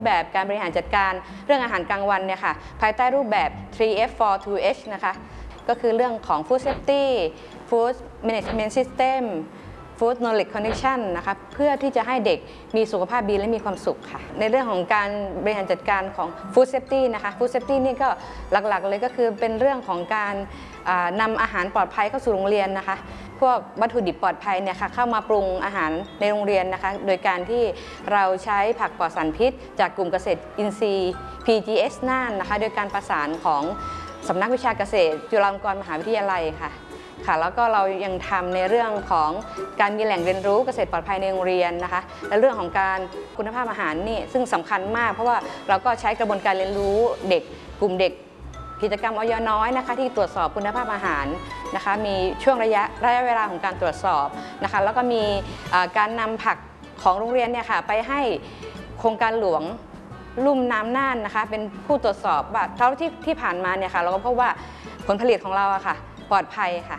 แบบการบริหารจัดการเรื่องอาหารกลางวันเนี่ยค่ะภายใต้รูปแบบ 3F42H นะคะก็คือเรื่องของ Food Safety Food Management System Food Knowledge Connection นะคะเพื่อที่จะให้เด็กมีสุขภาพดีและมีความสุขค่ะในเรื่องของการบริหารจัดการของ Food Safety นะคะ Food Safety นี่ก็หลักๆเลยก็คือเป็นเรื่องของการนำอาหารปลอดภัยเข้าสู่โรงเรียนนะคะพวกวัตถุดิบปลอดภัยเนี่ยค่ะเข้ามาปรุงอาหารในโรงเรียนนะคะโดยการที่เราใช้ผักปลอดสารพิษจากกลุ่มเกษตรอินทรีย์ PGS น่านนะคะโดยการประสานของสำนักวิชาเกษตรจุฬาลงกรณ์มหาวิทยาลัยค่ะแล้วก็เรายังทำในเรื่องของการมีแหล่งเรียนรู้เกษตรปลอดภัยในโรงเรียนนะคะและเรื่องของการคุณภาพอาหารนี่ซึ่งสำคัญมากเพราะว่าเราก็ใช้กระบวนการเรียนรู้เด็กกลุ่มเด็กกิจกรรมอย.น้อยนะคะที่ตรวจสอบคุณภาพอาหารนะคะมีช่วงระยะเวลาของการตรวจสอบนะคะแล้วก็มีการนำผักของโรงเรียนเนี่ยค่ะไปให้โครงการหลวงลุ่มน้ำน่านนะคะเป็นผู้ตรวจสอบว่าเท่าที่ผ่านมาเนี่ยค่ะเราก็พบว่าผลผลิตของเราอะค่ะปลอดภัยค่ะ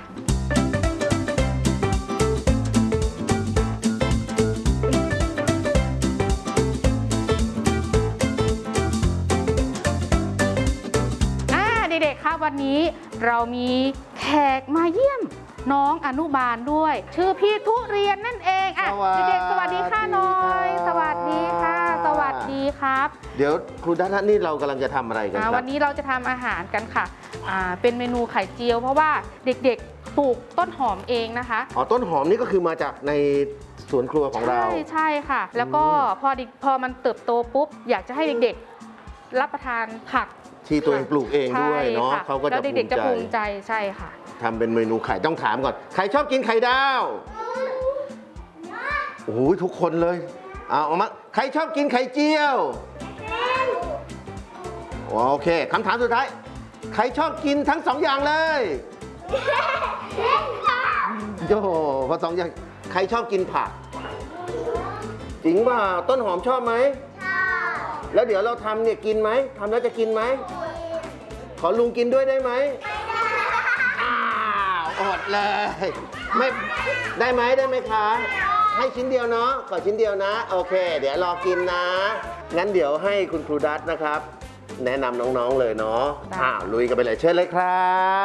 เด็กๆครับวันนี้เรามีแขกมาเยี่ยมน้องอนุบาลด้วยชื่อพี่ทุเรียนนั่นเองเด็กๆสวัสดีค่ะน้อยสวัสดีค่ะสวัสดีครับเดี๋ยวครูดัชนี่เรากำลังจะทำอะไรกันครับวันนี้เราจะทำอาหารกันค่ะเป็นเมนูไข่เจียวเพราะว่าเด็กๆปลูกต้นหอมเองนะคะต้นหอมนี่ก็คือมาจากในสวนครัวของเราใช่ค่ะแล้วก็พอมันเติบโตปุ๊บอยากจะให้เด็กๆรับประทานผักที่ตัวเองปลูกเองด้วยเนาะเขาก็จะภูมิใจใช่ค่ะทำเป็นเมนูไข่ต้องถามก่อนใครชอบกินไข่ดาวโอ้โหทุกคนเลยเอามาใครชอบกินไข่เจียวโอเคคำถามสุดท้ายใครชอบกินทั้งสองอย่างเลยโย่พอสองอย่างใครชอบกินผักจริงป่ะต้นหอมชอบไหมแล้วเดี๋ยวเราทำเนี่ยกินไหมทำแล้วจะกินไหมขอลุงกินด้วยได้ไหมอดเลยไม่ได้ไหมคะให้ชิ้นเดียวเนาะขอชิ้นเดียวนะโอเคเดี๋ยวรอกินนะงั้นเดี๋ยวให้คุณครูดัชนะครับแนะนำน้องๆเลยเนาะลุยกันไปเลยเชิญเลยครับ